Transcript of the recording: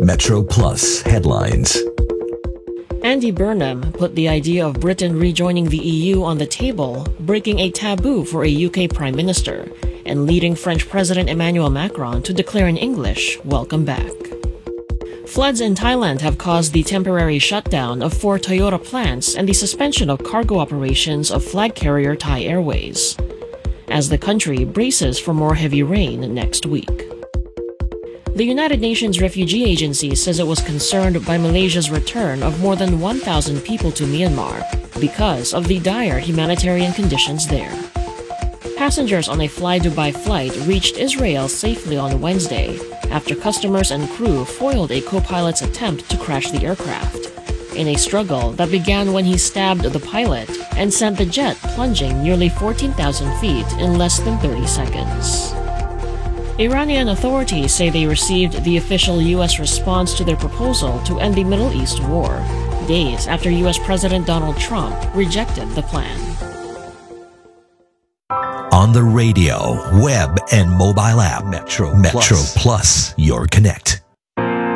Metro Plus headlines. Andy Burnham put the idea of Britain rejoining the EU on the table, breaking a taboo for a UK Prime Minister, and leading French President Emmanuel Macron to declare in English, "Welcome back." Floods in Thailand have caused the temporary shutdown of 4 Toyota plants and the suspension of cargo operations of flag carrier Thai Airways, as the country braces for more heavy rain next week. The United Nations Refugee Agency says it was concerned by Malaysia's return of more than 1,000 people to Myanmar because of the dire humanitarian conditions there. Passengers on a Fly Dubai flight reached Israel safely on Wednesday after customers and crew foiled a co-pilot's attempt to crash the aircraft, in a struggle that began when he stabbed the pilot and sent the jet plunging nearly 14,000 feet in less than 30 seconds. Iranian authorities say they received the official U.S. response to their proposal to end the Middle East war, days after U.S. President Donald Trump rejected the plan. On the radio, web, and mobile app, Metro Plus, your connect.